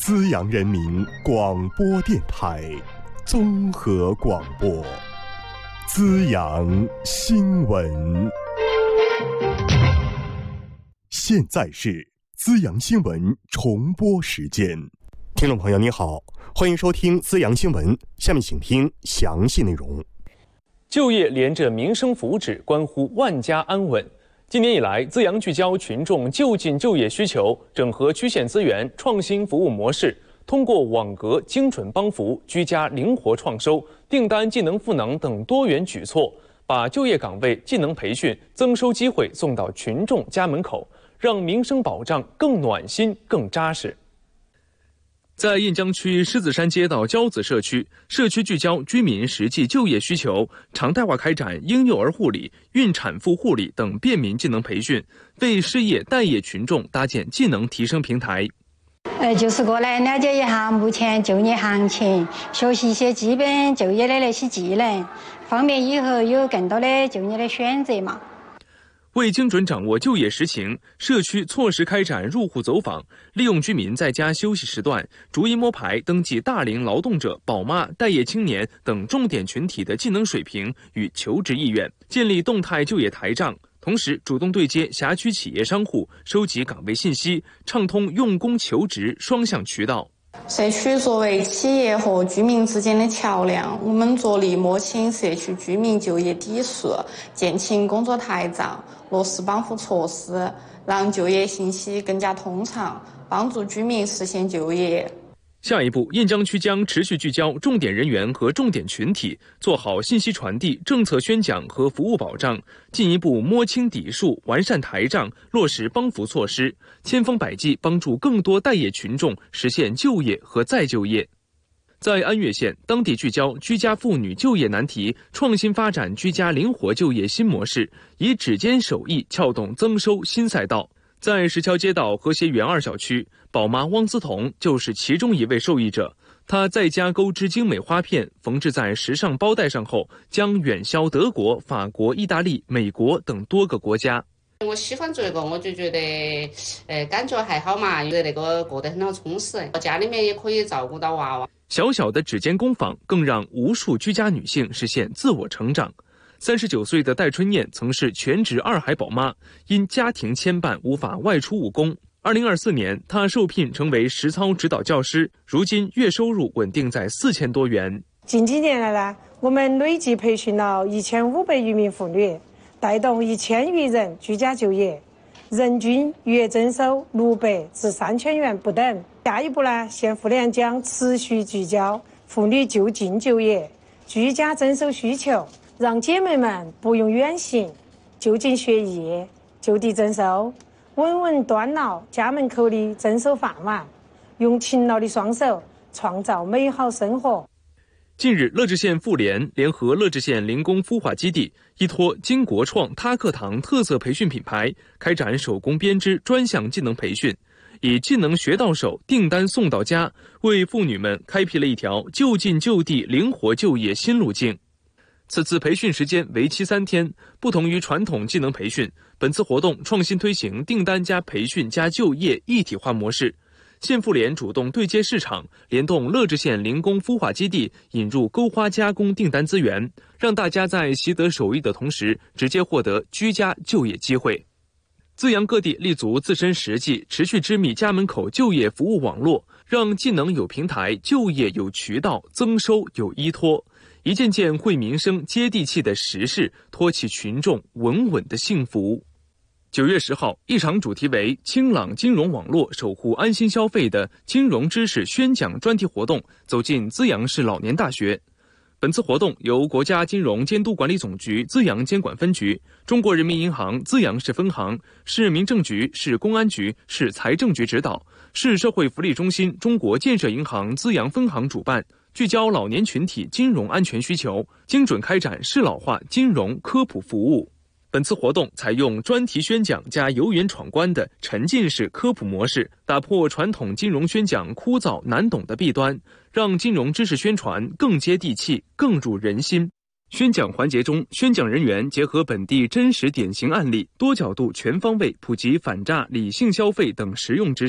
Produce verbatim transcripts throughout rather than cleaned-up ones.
资阳人民广播电台综合广播，资阳新闻。现在是资阳新闻重播时间。听众朋友你好，欢迎收听资阳新闻，下面请听详细内容。 就业连着民生福祉，关乎万家安稳。今年以来，资阳聚焦群众就近就业需求，整合区县资源，创新服务模式，通过网格、精准帮扶、居家灵活创收、订单技能赋能等多元举措，把就业岗位、技能培训、增收机会送到群众家门口，让民生保障更暖心、更扎实。在雁江区狮子山街道骄子社区，社区聚焦居民实际就业需求，常态化开展婴幼儿护理、孕产妇护理等便民技能培训，为失业待业群众搭建技能提升平台。 呃，就是过来了解一下目前就业行情，学习一些基本就业的那些技能，方便以后有更多的就业的选择嘛。 为精准掌握就业实情，社区错时开展入户走访，利用居民在家休息时段，逐一摸排登记大龄劳动者、宝妈、待业青年等重点群体的技能水平与求职意愿，建立动态就业台账。同时，主动对接辖区企业商户，收集岗位信息，畅通用工求职双向渠道。 社区作为企业和居民之间的桥梁，我们着力摸清社区居民就业底数，建起工作台账，落实帮扶措施，让就业信息更加通畅，帮助居民实现就业。 下一步，雁江区将持续聚焦重点人员和重点群体，做好信息传递、政策宣讲和服务保障，进一步摸清底数，完善台账，落实帮扶措施，千方百计帮助更多待业群众实现就业和再就业。在安岳县，当地聚焦居家妇女就业难题，创新发展居家灵活就业新模式，以指尖手艺撬动增收新赛道。在石桥街道和谐园二小区，宝妈汪思彤就是其中一位受益者。她在家钩织精美花片，缝制在时尚包带上后，将远销德国、法国、意大利、美国等多个国家。 我喜欢做这个，我就觉得，呃，感觉还好嘛，觉得那个过得很好充实，家里面也可以照顾到娃娃。 小小的指尖工坊，更让无数居家女性实现自我成长。三十九岁的戴春燕曾是全职二孩宝妈，因家庭牵绊无法外出务工。二零二四年，她受聘成为实操指导教师，如今月收入稳定在四千多元。 近几年来呢，我们累计培训了一千五百余名妇女，带动一千余人居家就业，人均月增收六百至三千元不等。下一步呢，县妇联将持续聚焦妇女就近就业、居家增收需求。让姐妹们不用远行，就近学业，就地增收，稳稳端牢家门口的增收饭碗，用勤劳的双手创造美好生活。 近日，乐至县妇联联合乐至县零工孵化基地，依托金国创他课堂特色培训品牌，开展手工编织专项技能培训，以技能学到手，订单送到家，为妇女们开辟了一条就近就地灵活就业新路径。此次培训时间为期三天，不同于传统技能培训，本次活动创新推行订单加培训加就业一体化模式。县妇联主动对接市场，联动乐至县零工孵化基地，引入钩花加工订单资源，让大家在习得手艺的同时，直接获得居家就业机会。资阳各地立足自身实际，持续织密家门口就业服务网络，让技能有平台，就业有渠道，增收有依托。一件件惠民生、接地气的实事，托起群众稳稳的幸福。九月十号，一场主题为“清朗金融网络，守护安心消费”的金融知识宣讲专题活动走进资阳市老年大学。本次活动由国家金融监督管理总局资阳监管分局、中国人民银行资阳市分行、市民政局、市公安局、市财政局指导，市社会福利中心中国建设银行资阳分行主办，聚焦老年群体金融安全需求，精准开展适老化金融科普服务。本次活动采用专题宣讲加游园闯关的沉浸式科普模式，打破传统金融宣讲枯燥难懂的弊端，让金融知识宣传更接地气、更入人心。宣讲环节中，宣讲人员结合本地真实典型案例，多角度全方位普及反诈、理性消费等实用知识。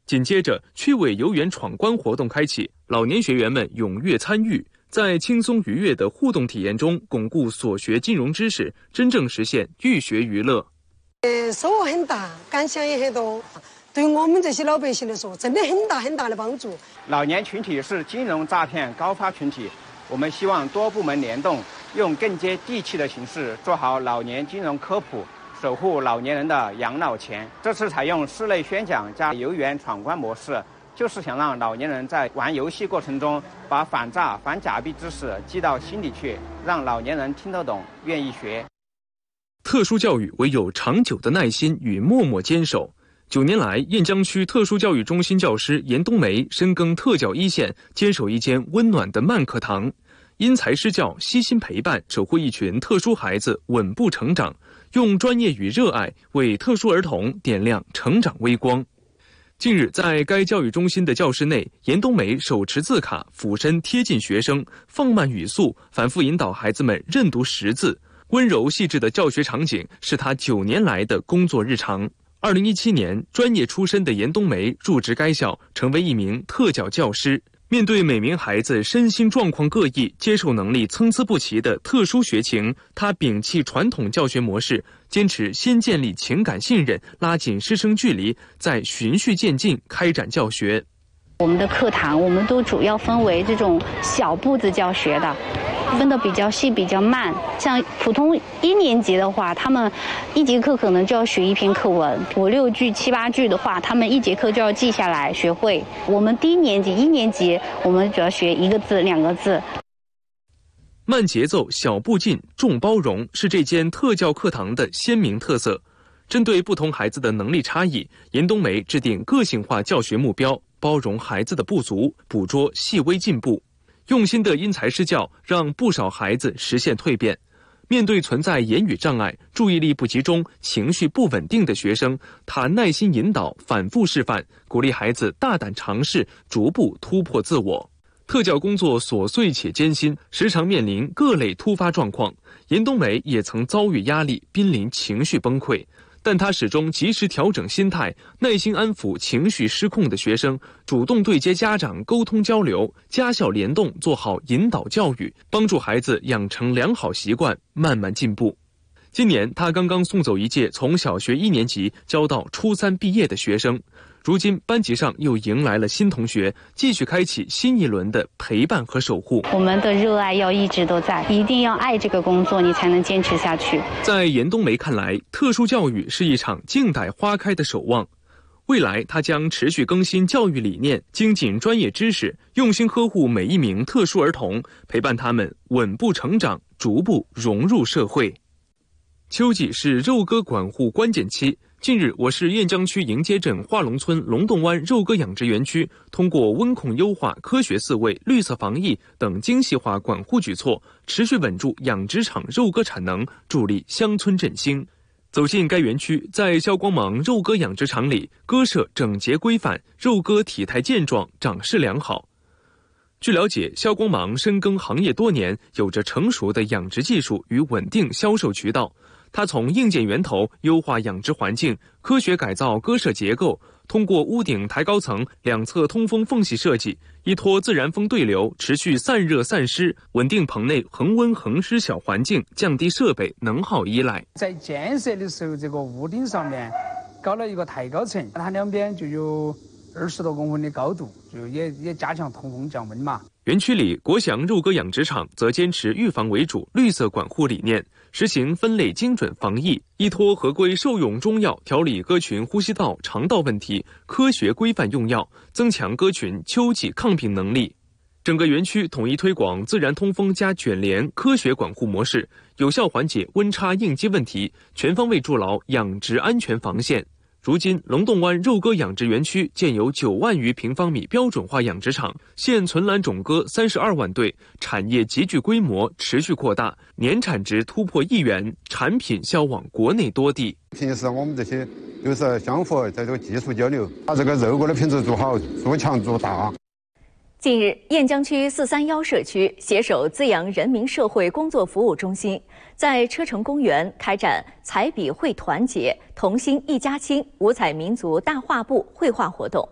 紧接着，趣味游园闯关活动开启，老年学员们踊跃参与，在轻松愉悦的互动体验中，巩固所学金融知识，真正实现寓学娱乐。 呃，收获很大，感想也很多。对我们这些老百姓来说，真的很大很大的帮助。 老年群体是金融诈骗高发群体，我们希望多部门联动，用更接地气的形式做好老年金融科普，守护老年人的养老钱。这次采用室内宣讲加游园闯关模式，就是想让老年人在玩游戏过程中，把反诈反假币知识记到心里去，让老年人听得懂，愿意学。 特殊教育唯有长久的耐心与默默坚守。九年来，雁江区特殊教育中心教师严冬梅深耕特教一线，坚守一间温暖的慢课堂，因材施教，悉心陪伴，守护一群特殊孩子稳步成长，用专业与热爱为特殊儿童点亮成长微光。近日，在该教育中心的教室内，严冬梅手持字卡，俯身贴近学生，放慢语速，反复引导孩子们认读识字。温柔细致的教学场景是他九年来的工作日常。二零一七年，专业出身的严冬梅入职该校，成为一名特教教师。面对每名孩子身心状况各异、接受能力参差不齐的特殊学情，他摒弃传统教学模式，坚持先建立情感信任，拉近师生距离，再循序渐进开展教学。 我们的课堂，我们都主要分为这种小步子教学的，分得比较细、比较慢。像普通一年级的话，他们一节课可能就要学一篇课文，五六句、七八句的话，他们一节课就要记下来学会。我们低年级、一年级，我们主要学一个字、两个字。 慢节奏、小步进、重包容是这间特教课堂的鲜明特色。针对不同孩子的能力差异，严冬梅制定个性化教学目标，包容孩子的不足，捕捉细微进步。用心的因材施教，让不少孩子实现蜕变。面对存在言语障碍、注意力不集中、情绪不稳定的学生，他耐心引导，反复示范，鼓励孩子大胆尝试，逐步突破自我。特教工作琐碎且艰辛，时常面临各类突发状况。严冬梅也曾遭遇压力，濒临情绪崩溃。但他始终及时调整心态，耐心安抚情绪失控的学生，主动对接家长沟通交流，家校联动做好引导教育，帮助孩子养成良好习惯，慢慢进步。今年他刚刚送走一届从小学一年级教到初三毕业的学生，如今班级上又迎来了新同学，继续开启新一轮的陪伴和守护。 我们的热爱要一直都在，一定要爱这个工作，你才能坚持下去。 在严冬梅看来，特殊教育是一场静待花开的守望。未来他将持续更新教育理念，精进专业知识，用心呵护每一名特殊儿童，陪伴他们稳步成长，逐步融入社会。秋季是肉鸽管护关键期。近日，我市雁江区迎接镇化龙村龙洞湾肉鸽养殖园区通过温控优化、科学饲喂、绿色防疫等精细化管护举措，持续稳住养殖场肉鸽产能，助力乡村振兴。走进该园区，在肖光芒肉鸽养殖场里，鸽舍整洁规范，肉鸽体态健壮，长势良好。据了解，肖光芒深耕行业多年，有着成熟的养殖技术与稳定销售渠道。他从硬件源头优化养殖环境，科学改造鸽舍结构，通过屋顶抬高层、两侧通风缝隙设计，依托自然风对流，持续散热散湿，稳定棚内恒温恒湿小环境，降低设备能耗依赖。 在建设的时候，这个屋顶上面搞了一个抬高层，它两边就有二十多公分的高度，就也也加强通风降温嘛。 园区里，国祥肉鸽养殖场则坚持预防为主、绿色管护理念，实行分类精准防疫，依托合规兽用中药调理鸽群呼吸道、肠道问题，科学规范用药，增强鸽群秋季抗病能力。整个园区统一推广自然通风加卷帘科学管护模式，有效缓解温差应激问题，全方位筑牢养殖安全防线。如今，龙洞湾肉鸽养殖园区建有九万余平方米标准化养殖场，现存栏种鸽三十二万对，产业集聚规模持续扩大，年产值突破亿元，产品销往国内多地。 平时我们这些就是相互在这个技术交流，把这个肉鸽的品质做好，做强做大。 近日，雁江区四三幺社区携手资阳人民社会工作服务中心，在车城公园开展彩笔绘团结、同心一家亲五彩民族大画布绘画活动。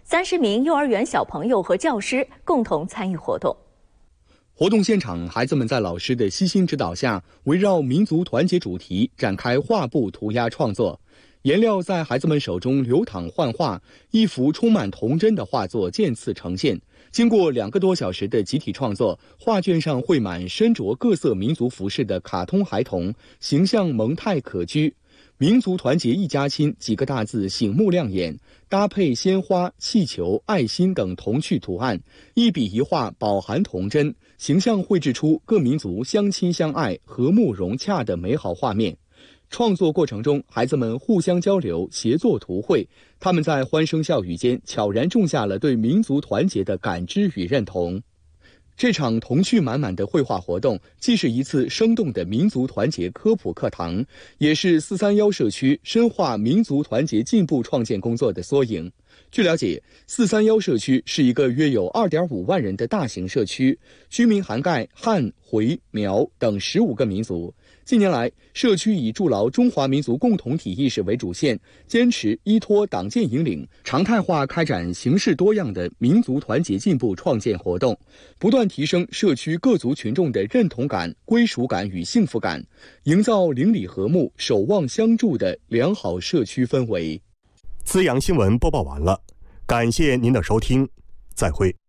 三十名幼儿园小朋友和教师共同参与活动。 活动现场，孩子们在老师的悉心指导下，围绕民族团结主题展开画布涂鸦创作。颜料在孩子们手中流淌幻化，一幅充满童真的画作渐次呈现。经过两个多小时的集体创作，画卷上绘满身着各色民族服饰的卡通孩童，形象萌态可掬。民族团结一家亲几个大字醒目亮眼，搭配鲜花、气球、爱心等童趣图案，一笔一画饱含童真，形象绘制出各民族相亲相爱、和睦融洽的美好画面。创作过程中，孩子们互相交流，协作图绘，他们在欢声笑语间悄然种下了对民族团结的感知与认同。这场童趣满满的绘画活动，既是一次生动的民族团结科普课堂，也是四三幺社区深化民族团结进步创建工作的缩影。据了解，四三幺社区是一个约有 二点五万人的大型社区，居民涵盖汉、回、苗等十五个民族。近年来，社区以筑牢中华民族共同体意识为主线，坚持依托党建引领，常态化开展形式多样的民族团结进步创建活动，不断提升社区各族群众的认同感、归属感与幸福感，营造邻里和睦、守望相助的良好社区氛围。 资阳新闻播报完了，感谢您的收听，再会。